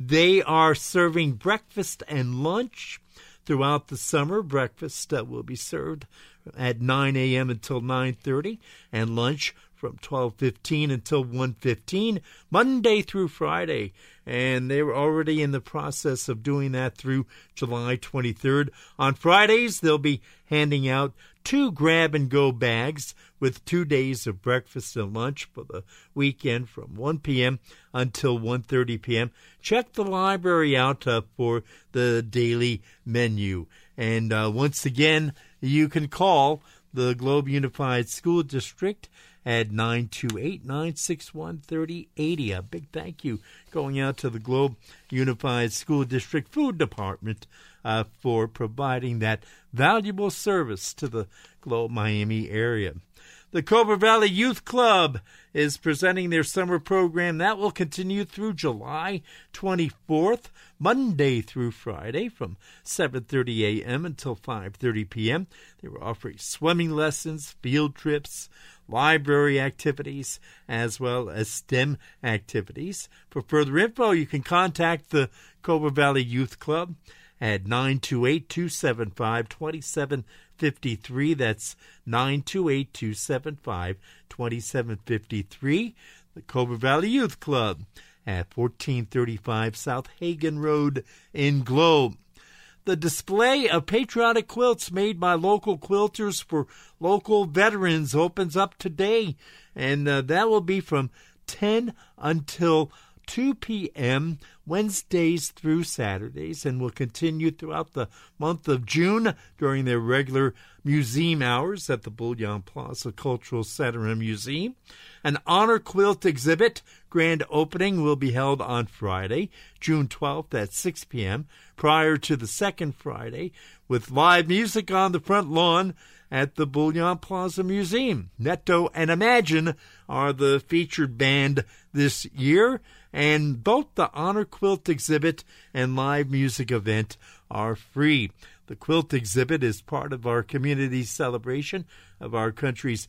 They are serving breakfast and lunch throughout the summer. Breakfast will be served at 9 a.m. until 9:30, and lunch from 12:15 until 1:15, Monday through Friday. And they were already in the process of doing that through July 23rd. On Fridays, they'll be handing out 2 grab-and-go bags with 2 days of breakfast and lunch for the weekend from 1 p.m. until 1:30 p.m. Check the library out for the daily menu. And once again, you can call the Globe Unified School District at 928-961-3080. A big thank you going out to the Globe Unified School District Food Department for providing that valuable service to the Globe Miami area. The Cobra Valley Youth Club is presenting their summer program. That will continue through July 24th, Monday through Friday from 7:30 a.m. until 5:30 p.m. They were offering swimming lessons, field trips, library activities, as well as STEM activities. For further info, you can contact the Cobra Valley Youth Club at 928-275-2753. That's 928-275-2753. The Cobra Valley Youth Club at 1435 South Hagen Road in Globe. The display of patriotic quilts made by local quilters for local veterans opens up today, and that will be from 10 until 2 p.m. Wednesdays through Saturdays, and will continue throughout the month of June during their regular museum hours at the Bullion Plaza Cultural Center and Museum. An honor quilt exhibit grand opening will be held on Friday, June 12th at 6 p.m. prior to the second Friday, with live music on the front lawn at the Bullion Plaza Museum. Netto and Imagine are the featured band this year, and both the Honor Quilt exhibit and live music event are free. The quilt exhibit is part of our community celebration of our country's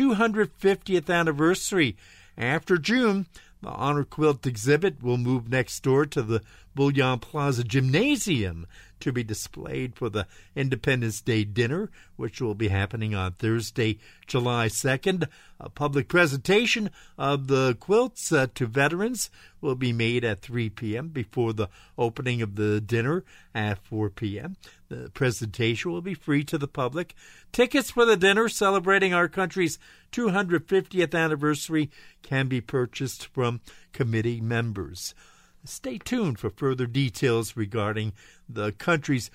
250th anniversary. After June, the Honor Quilt exhibit will move next door to the Bullion Plaza Gymnasium to be displayed for the Independence Day dinner, which will be happening on Thursday, July 2nd. A public presentation of the quilts to veterans will be made at 3 p.m. before the opening of the dinner at 4 p.m. The presentation will be free to the public. Tickets for the dinner celebrating our country's 250th anniversary can be purchased from committee members. Stay tuned for further details regarding the country's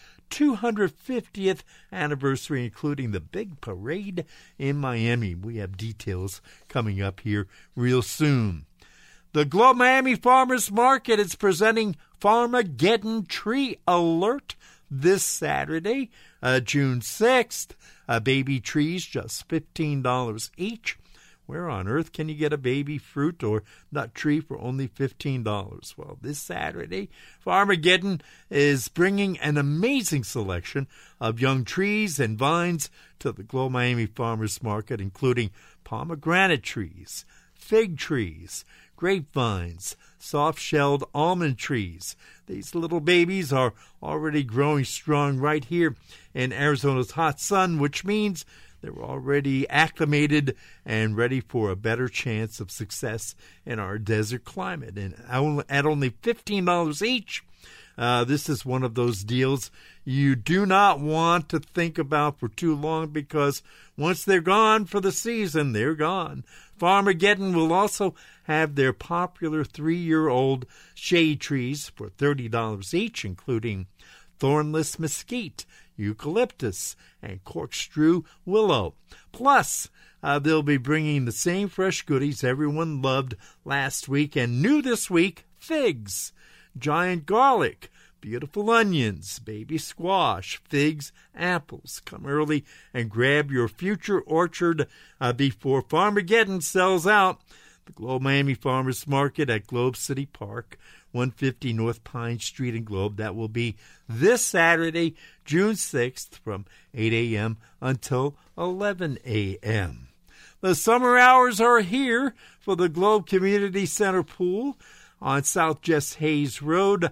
250th anniversary, including the big parade in Miami. We have details coming up here real soon. The Globe Miami Farmers Market is presenting Farmageddon Tree Alert this Saturday, June 6th. Baby trees, just $15 each. Where on earth can you get a baby fruit or nut tree for only $15? Well, this Saturday, Farmageddon is bringing an amazing selection of young trees and vines to the Globe Miami Farmers Market, including pomegranate trees, fig trees, grapevines, soft-shelled almond trees. These little babies are already growing strong right here in Arizona's hot sun, which means they're already acclimated and ready for a better chance of success in our desert climate. And at only $15 each, this is one of those deals you do not want to think about for too long, because once they're gone for the season, they're gone. Farmageddon will also have their popular 3-year-old shade trees for $30 each, including thornless mesquite, eucalyptus, and corkscrew willow. Plus, they'll be bringing the same fresh goodies everyone loved last week and new this week: figs, giant garlic, beautiful onions, baby squash, figs, apples. Come early and grab your future orchard before Farmageddon sells out. The Globe Miami Farmers Market at Globe City Park, 150 North Pine Street in Globe. That will be this Saturday, June 6th, from 8 a.m. until 11 a.m. The summer hours are here for the Globe Community Center pool on South Jess Hayes Road,